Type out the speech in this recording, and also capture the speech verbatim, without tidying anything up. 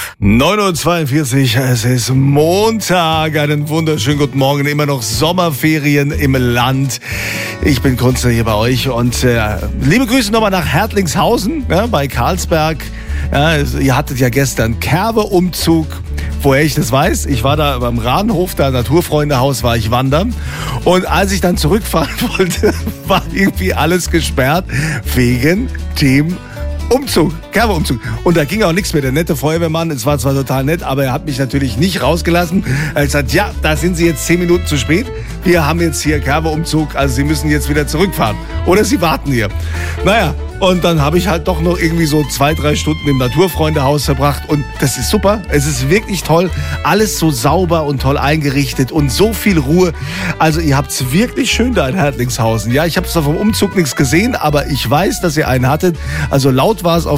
neun Uhr zweiundvierzig, es ist Montag, einen wunderschönen guten Morgen, immer noch Sommerferien im Land. Ich bin Kunstler hier bei euch und äh, liebe Grüße nochmal nach Hertlingshausen, ja, bei Karlsberg. Ja, ihr hattet ja gestern Kerwe-Umzug. Woher ich das weiß, ich war da beim Rahnhof, da Naturfreundehaus, war ich wandern. Und als ich dann zurückfahren wollte, war irgendwie alles gesperrt wegen dem Umzug, Kerwe-Umzug. Und da ging auch nichts mehr. Der nette Feuerwehrmann, es war zwar total nett, aber er hat mich natürlich nicht rausgelassen. Er hat gesagt, ja, da sind Sie jetzt zehn Minuten zu spät. Wir haben jetzt hier Kerwe-Umzug, also Sie müssen jetzt wieder zurückfahren. Oder Sie warten hier. Naja, und dann habe ich halt doch noch irgendwie so zwei, drei Stunden im Naturfreundehaus verbracht. Und das ist super. Es ist wirklich toll. Alles so sauber und toll eingerichtet und so viel Ruhe. Also ihr habt es wirklich schön da in Hertlingshausen. Ja, ich habe zwar vom Umzug nichts gesehen, aber ich weiß, dass ihr einen hattet. Also laut war es auf